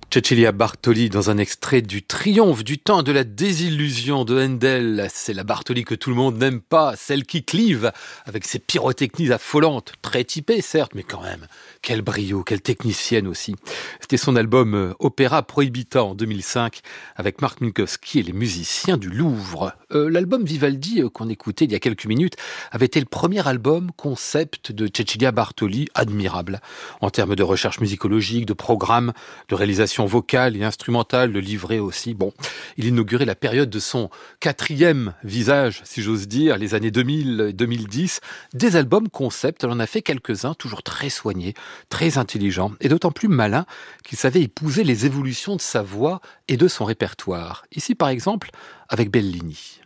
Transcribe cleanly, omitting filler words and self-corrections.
Cecilia Bartoli dans un extrait du Triomphe du temps de la désillusion de Handel. C'est la Bartoli que tout le monde n'aime pas, celle qui clive avec ses pyrotechnies affolantes, très typée certes, mais quand même, quel brio, quelle technicienne aussi. C'était son album Opéra Prohibita en 2005 avec Marc Minkowski et les musiciens du Louvre. L'album Vivaldi qu'on écoutait il y a quelques minutes avait été le premier album concept de Cecilia Bartoli, admirable en termes de recherche musicologique, de programme, de réalisation vocale et instrumentale, de livret aussi. Bon, il inaugurait la période de son quatrième visage, si j'ose dire, les années 2000 et 2010. Des albums concept, elle en a fait quelques-uns, toujours très soignés, très intelligents, et d'autant plus malins qu'il savait épouser les évolutions de sa voix et de son répertoire. Ici, par exemple, avec Bellini.